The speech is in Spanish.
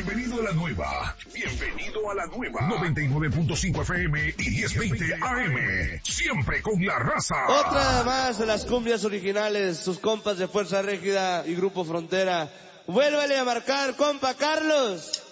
Bienvenido a la nueva. Bienvenido a la nueva. 99.5 FM y 1020 AM. Siempre con la raza. Otra más de las cumbias originales, sus compas de Fuerza Régida y Grupo Frontera. Vuélvele a marcar, compa Carlos.